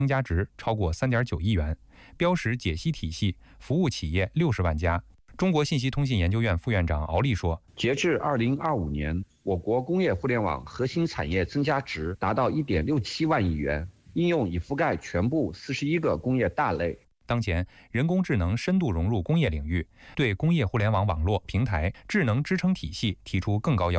增加值超过3.9亿元，标识解析体系服务企业60万家。中国信息通信研究院副院长敖立说：“ 截至2025年，我国工业互联网核心产业增加值达到1.67万亿元，应用已覆盖全部41个工业大类。” 当前，人工智能深度融入工业领域，对工业互联网网络、平台、智能支撑体系提出更高要求。